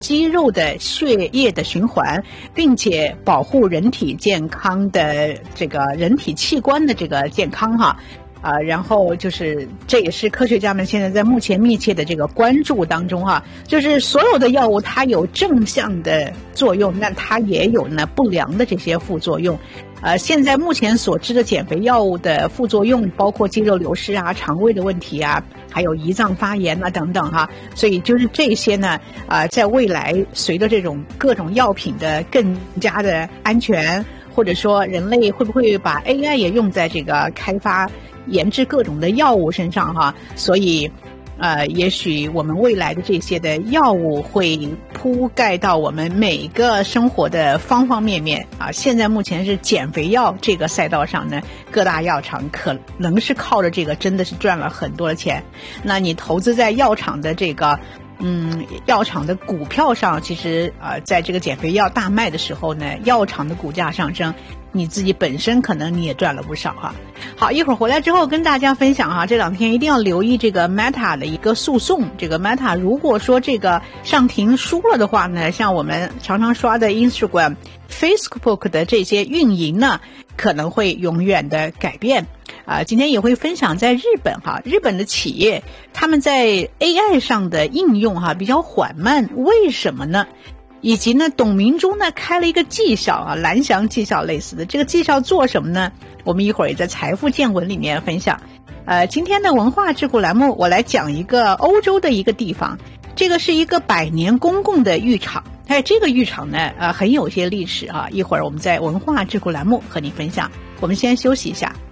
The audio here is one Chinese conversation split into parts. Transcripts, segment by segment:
肌肉的血液的循环，并且保护人体健康的这个人体器官的这个健康哈。然后就是这也是科学家们现在在目前密切的这个关注当中哈，就是所有的药物它有正向的作用，那它也有呢不良的这些副作用。现在目前所知的减肥药物的副作用包括肌肉流失啊、肠胃的问题啊，还有胰脏发炎啊等等哈。所以就是这些呢，在未来随着这种各种药品的更加的安全，或者说人类会不会把 AI 也用在这个开发研制各种的药物身上哈，所以也许我们未来的这些的药物会铺盖到我们每个生活的方方面面啊。现在目前是减肥药这个赛道上呢，各大药厂可能是靠着这个真的是赚了很多的钱。那你投资在药厂的这个药厂的股票上，其实在这个减肥药大卖的时候呢，药厂的股价上升，你自己本身可能你也赚了不少哈。好，一会儿回来之后跟大家分享哈，这两天一定要留意这个 Meta 的一个诉讼。这个 Meta 如果说这个上庭输了的话呢，像我们常常刷的 Instagram、Facebook 的这些运营呢，可能会永远的改变。今天也会分享在日本哈，日本的企业他们在 AI 上的应用哈比较缓慢，为什么呢？以及呢，董明珠呢开了一个技校啊，蓝翔技校类似的，这个技校做什么呢？我们一会儿也在财富见闻里面分享。今天的文化智库栏目，我来讲一个欧洲的一个地方，这个是一个100年公共的浴场。这个浴场呢，很有些历史哈，一会儿我们在文化智库栏目和你分享。我们先休息一下。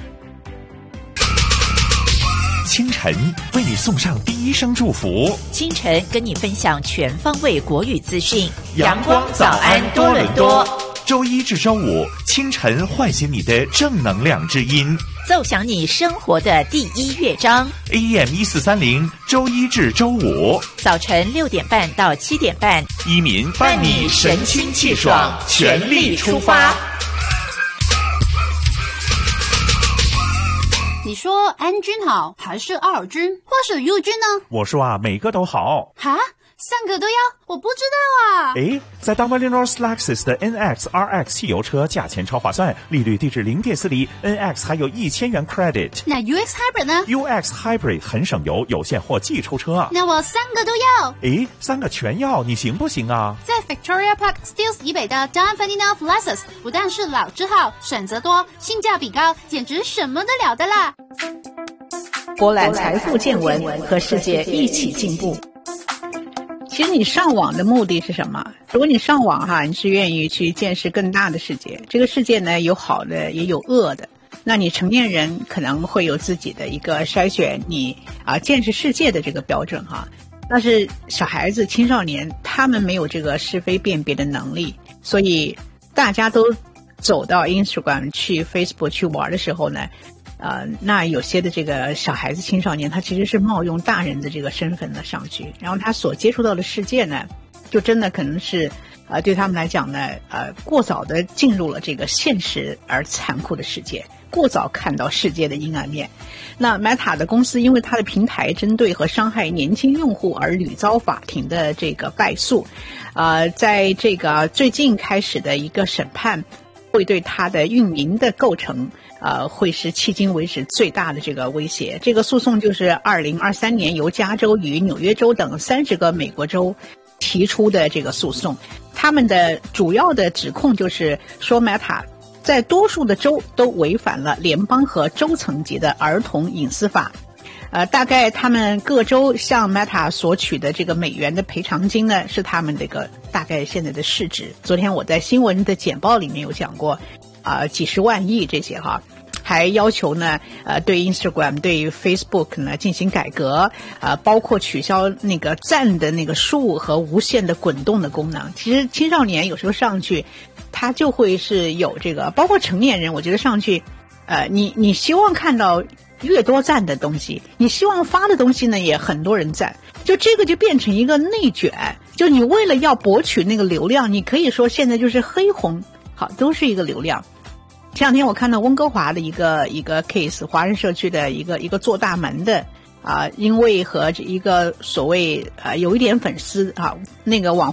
清晨为你送上第一声祝福， 清晨跟你分享全方位国语资讯， 阳光早安多伦多。周一至周五清晨唤醒你的正能量之音， 奏响你生活的第一乐章。 AM1430 周一至周五早晨6点半到7点半， 依民伴你神清气爽，全力出发。 你说安君好，还是奥尔君，或是优君呢？ 我说每个都好。 哈，3个都要？我不知道啊。 在 Dominion Lexus 的 NX RX 汽油车价钱超划算，利率低至0.4厘 ，NX 还有1000元 credit。 那 UX Hybrid 呢 ？UX Hybrid 很省油，有现货即抽车。 那我3个都要。 3个全要，你行不行啊？ 在 Victoria Park Steeles 以北的 Dominion Lexus 不但是老字号，选择多，性价比高，简直什么得了的啦！ 博览财富见闻，和世界一起进步。其实你上网的目的是什么？如果你上网哈，你是愿意去见识更大的世界，这个世界呢有好的也有恶的，那你成年人可能会有自己的一个筛选你见识世界的这个标准哈。但是小孩子青少年他们没有这个是非辨别的能力，所以大家都走到 Instagram 去 Facebook 去玩的时候呢，那有些的这个小孩子青少年他其实是冒用大人的这个身份呢上去，然后他所接触到的世界呢就真的可能是对他们来讲呢过早的进入了这个现实而残酷的世界，过早看到世界的阴暗面。那 Meta 的公司因为它的平台针对和伤害年轻用户而屡遭法庭的这个败诉，在这个最近开始的一个审判会对它的运营的构成会是迄今为止最大的这个威胁。这个诉讼就是2023年由加州与纽约州等30个美国州提出的这个诉讼。他们的主要的指控就是说 Meta 在多数的州都违反了联邦和州层级的儿童隐私法。大概他们各州向 Meta 索取的这个美元的赔偿金呢，是他们这个大概现在的市值。昨天我在新闻的简报里面有讲过，几十万亿这些哈。还要求呢，对 Instagram 对 Facebook 呢进行改革，包括取消那个赞的那个数和无限的滚动的功能。其实青少年有时候上去，他就会是有这个，包括成年人，我觉得上去，你希望看到越多赞的东西，你希望发的东西呢也很多人赞，就这个就变成一个内卷，就你为了要博取那个流量，你可以说现在就是黑红，好，都是一个流量。前两天我看到温哥华的一个 case， 华人社区的一个做大门的因为和一个所谓有一点粉丝那个网